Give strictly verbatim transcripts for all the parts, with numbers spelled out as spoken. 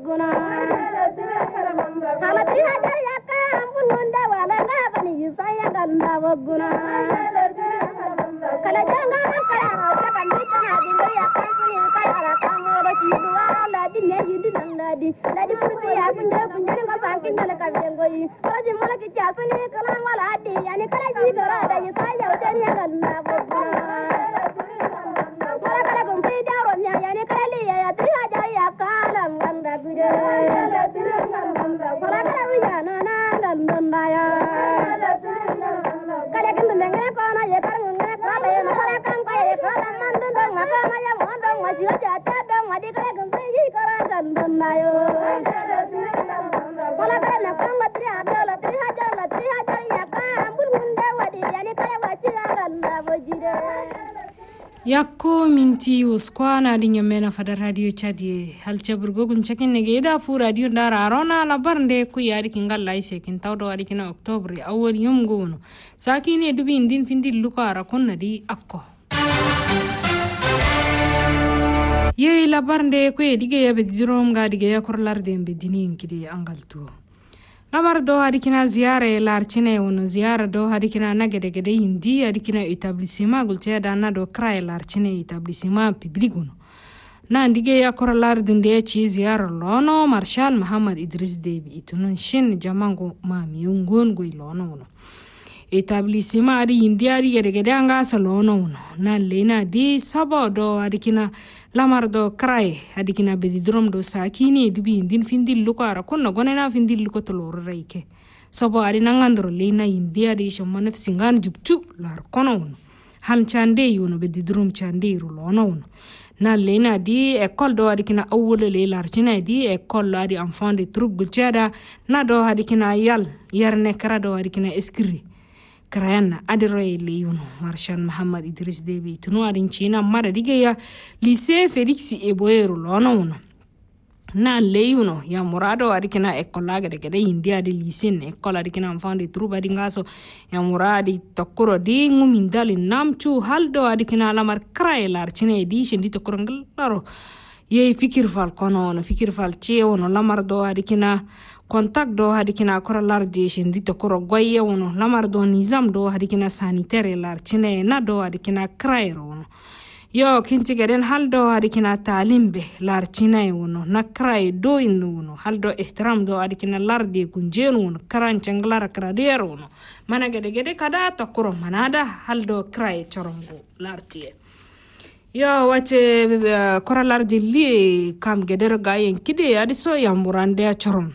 woguna kala tri hajar yakka ambununda wala ngabani yusaya ganda woguna kala janga kala kala kana dinga yakka suni kala kamoro tiwa la dinne yidi nandadi ladi kursi ya kunje kunje ngasankin dala kabengoyi raji malaki chasuni kala wala adi yani kala ji dora da yusaya udani ganda woguna kala kala gumpi daro nya yani kala li ya tri hajar yakka lam ganda guje kala kala wiya na na ganda ya kala kindu mengene kona ye karngu ngene kala ye kala kan kala kala mandu dong kala ya mondo ngaji aja dong adi kala gumpi ji kala ganda yo kala kala na kala tri hajar la tri hajar la tri hajar yakka ambul munde wadi yani kala wachi ganda bojire yakko minti uskwana di nyamena fada radio chadi halcha burgogum chakin nege da fu radio dara arona la barnde ku yari kingal laise kin tawdo ari kina october awal yum gono sakini dubi indin findi luka ara konna di akko ye la barnde ku edige yabe dirom ga dige yakorlar dembe dinin kidi angaltu lamar do hadikina ziyare larcine wono ziyara do hadikina nagede gede indi hadikina établissement gulce da na do kray larcine établissement public wono na ndige yakora lardinde ci ziyara lono marshal muhammad idris debi itunun shin jamango mami ngon goy lono wono établissement adi indi adi gede gede anga salono wono na lena di sabo do hadikina lamar do kray hadikina bedi drom do sakini dibi indin findil luko ara konna gonena findil luko to lor reike sabo ari nangandro lena india di shomane singan juptu lar kono han chande yuno bedi drom chande ru lono na lena di école do hadikina awole le lar china di école adi enfant de troupe gulchada na do hadikina yal yarne kara do hadikina eskri Krayana adiroye leyuno marshal muhammad idris debi tunu arin china mara digeya lycée felix eboyero lono wono na leyuno ya murado adikina ekola gede gede india di lycée ne ekola adikina enfant de troupe adingaso ya muradi tokkoro di ngumindali namchu haldo adikina lamar kray lar chine di shendi tokkoro ngalaro ye fikir fal kono no fikir fal cheo no lamar do adikina contact do hadikina kora larje shendi to koro goye wono lamar do nizam do hadikina sanitaire lar chine na do hadikina krairo wono yo kinti geden haldo hadikina talimbe lar chine wono na krai do inno wono haldo ihtiram do hadikina larde kunjenu wono karan changlar krader wono mana gede gede kada to koro manada haldo krai chorongo lartie yo wate uh, kora larje li kam geder gayen kide adiso yamburande choron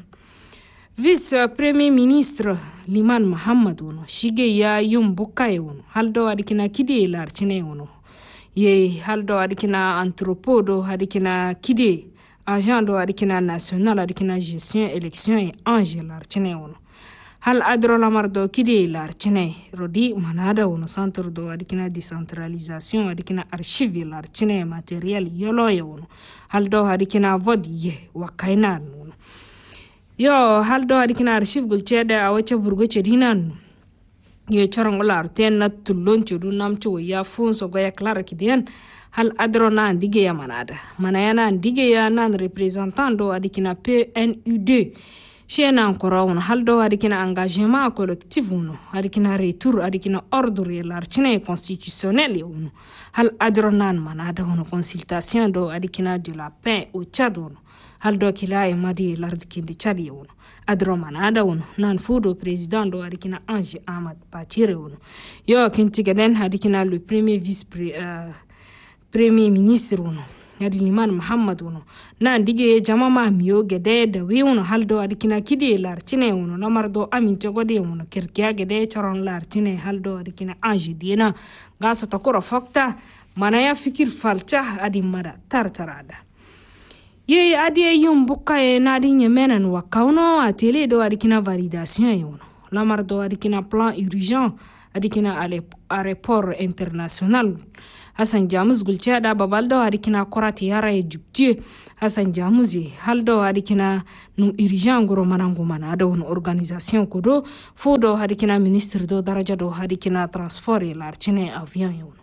vice premier ministre liman muhammad wono shige ya yum bukai wono haldo adikina kide lar chine wono ye haldo adikina anthropodo adikina kide agent do adikina national adikina gestion élection et ange lar chine wono hal adro lamar do kide lar chine rodi manada wono centre do adikina décentralisation adikina archive lar chine matériel yolo wono haldo adikina vod ye wakaina wono yo haldo adikina archive gul chede awache burgo chedinan ye charangola arten na tulon chudu namcho ya fonso goya clara kidian hal adro na ndige ya manada manayana ndige ya nan representant do adikina P N U D shena ankora wono haldo adikina engagement collectif wono adikina retour adikina ordre l'archine constitutionnel wono hal adro nan manada wono consultation do adikina de la paix au Tchad wono haldo kila e madi lardikindi chadi wono adro manada wono nan fudo president do adikina Ange Ahmad Pachire wono yo kinti geden adikina le premier vice uh, premier ministre wono yadi liman muhammad wono nan dige jamama miyo gede da wi wono haldo adikina kidi lartine wono lamardo amin jogode wono kirkiya gede choron lartine haldo adikina Ange dina gasa tokoro fakta manaya fikir falcha adi mara tartarada ye adi yum bukaye nadi nyemenan wakauno atele do adikina validation yono lamardo adikina plan urgent adikina aéroport international Hassan Jamus gulchada babaldo adikina korati yara e jubtie Hassan Jamus haldo adikina num urgent goro manangu manado on organisation kodo fodo adikina ministre do daraja do adikina transport e larchine avion yono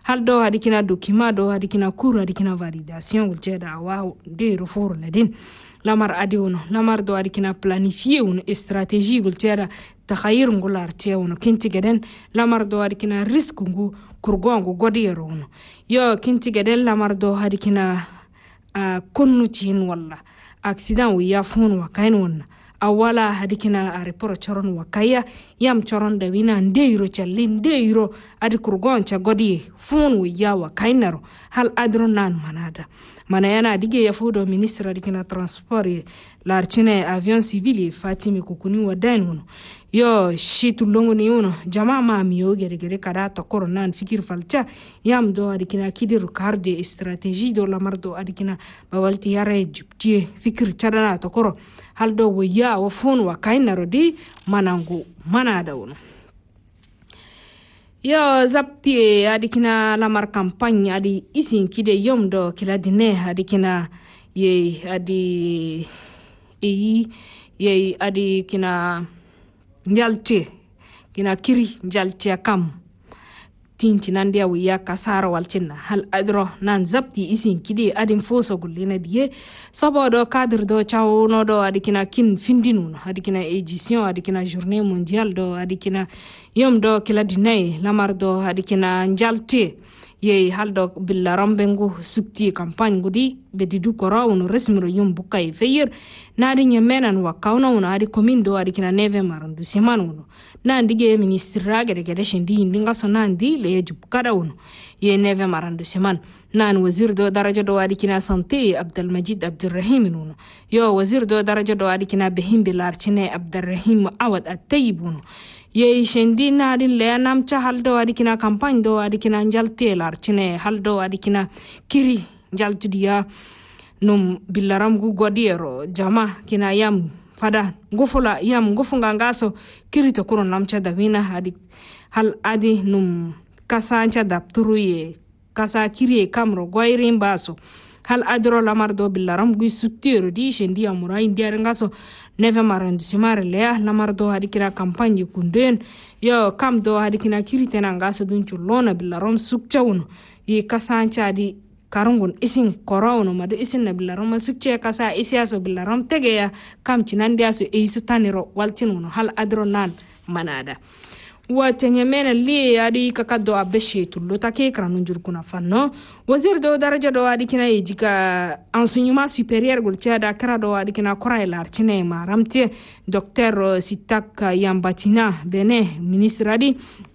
haldo hadikina document do hadikina cour hadikina validation gulceda awa de refor ladin lamar adiwono lamar do hadikina planifier un stratégie gulceda takhayir ngular tewno kinti gaden lamar do hadikina risque ngu kurgongo godiyero no yo kinti gaden lamar do hadikina uh, konnu chin walla accident wiya fon wa kain wonna awala hadikina a report choron wakaya yam choron da wina ndeiro challin ndeiro adi kurgon cha godi fon wiya wa kainaro hal adro nan manada mana yana dige ya fudo ministra dikina transport larchine avion civil Fatimi Kukuni wadan wono yo shitu longo ni wono jama ma miyo gere gere kada to koronan fikir falcha yam do adikina kidir karde strategie do lamardo adikina bawalti yare juptie fikir chadana to koro haldo wiya wa fon wa kainaro di manangu manada wono yo zapti adikina lamar campagne adi isin kide yomdo kila dine adikina ye adi e ye adi kina njalte kina kiri njalte kam tinci nan dia wiya kasara walcinna hal adro nan zapti isin kide adin foso gullina diye sabodo cadre do chawno do adikina kin findinu adikina édition adikina journée mondiale do adikina yom do kila dinay lamar do adikina njalte ye haldo billa rambengu sukti campagne gudi bedidu korawno resmiro yum bukay feyer nadi nyemenan wa kawna una adi commune do adi kina neve marandu semana uno nandi ge ministre ragere gede shendi ndinga sonandi le jup kada uno ye neve marandu semana nan wazir do daraja do adi kina santé Abdelmajid Abdurrahim uno yo wazir do daraja do adi kina behim bilarchine Abdurrahim Awad at-Tayyib uno ye shendi nadi le namcha haldo adi kina campagne do adi kina njalte larchine haldo adi kina kiri njaltudiya num billaram gu godiero jama kina yam fada ngufula yam ngufunga ngaso kirito kuro namcha davina hadi hal adi num kasancha dapturuye kasa kiriye kamro goirin baso hal adro lamardo billaram gu sutiro di shendi amura indiar ngaso neve marandu simare lea lamardo hadi kina campagne kunden yo kam do hadi kina kiritena ngaso dunchu lona billaram sukchawuno yi kasancha di karungun isin korawno madu isin na bilaram sukche kasa isiaso bilaram tegeya kam cinandia so eisu taniro waltinuno hal adro nan manada watenya mena li adi kakado abeshe tullo take kranun jurkuna fanno wazir do daraja do adi kina ejika enseignement supérieur gulchada krado adi kina koraila archine maramte docteur Sitak Yambatina bene ministre adi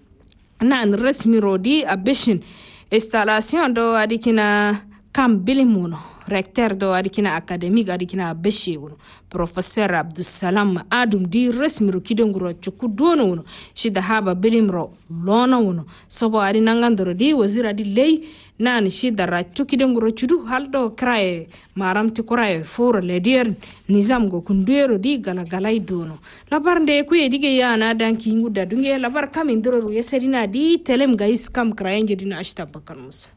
nan resmi rodi abeshin installation do adikina kam bilimuno recteur do adikina académique adikina beshe wono professeur Abdussalam Adum di resmiro kidongro chuku dono wono shida haba bilimro lona wono sobo adi nangandoro di wazira di lay nan shida ra chukidongro chudu haldo krae maramti korae for ledier nizam go kundero di galagalai dono labarnde ku edige yana danki nguda dunge labar kam indoro yeserina di telem guys kam krae jedina ashta bakar musa